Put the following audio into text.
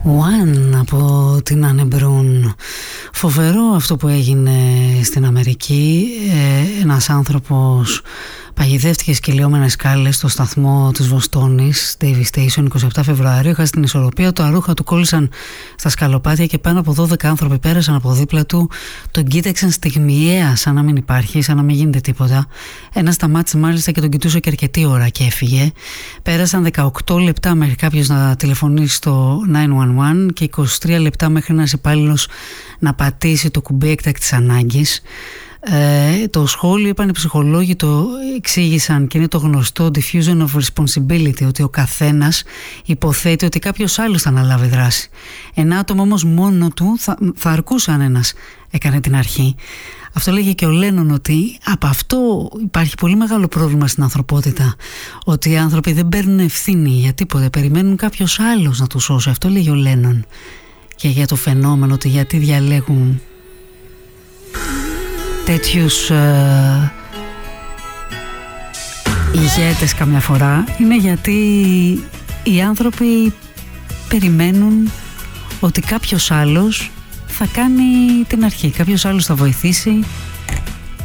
One από την Anne Brun. Φοβερό αυτό που έγινε στην Αμερική. Ένας άνθρωπος παγιδεύτηκε σκυλιόμενες σκάλες στο σταθμό της Βοστόνης, Davie Station, 27 Φεβρουαρίου. Έχασε την ισορροπία, τα ρούχα του κόλλησαν στα σκαλοπάτια και πάνω από 12 άνθρωποι πέρασαν από δίπλα του. Τον κοίταξαν στιγμιαία, σαν να μην υπάρχει, σαν να μην γίνεται τίποτα. Ένας σταμάτησε μάλιστα και τον κοιτούσε και αρκετή ώρα και έφυγε. Πέρασαν 18 λεπτά μέχρι κάποιος να τηλεφωνήσει στο 911 και 23 λεπτά μέχρι ένας υπάλληλος να πατήσει το κουμπί έκτακτης ανάγκης. Το σχόλιο, είπαν οι ψυχολόγοι, το εξήγησαν και είναι το γνωστό diffusion of responsibility, ότι ο καθένας υποθέτει ότι κάποιος άλλος θα αναλάβει δράση. Ένα άτομο όμως μόνο του θα αρκούσε αν ένας έκανε την αρχή. Αυτό λέγει και ο Λένον, ότι από αυτό υπάρχει πολύ μεγάλο πρόβλημα στην ανθρωπότητα, ότι οι άνθρωποι δεν παίρνουν ευθύνη για τίποτε, περιμένουν κάποιος άλλος να τους σώσει. Αυτό λέγει ο Λένον. Και για το φαινόμενο ότι γιατί διαλέγουν τέτοιους ηγέτες καμιά φορά, είναι γιατί οι άνθρωποι περιμένουν ότι κάποιος άλλος θα κάνει την αρχή, κάποιος άλλος θα βοηθήσει,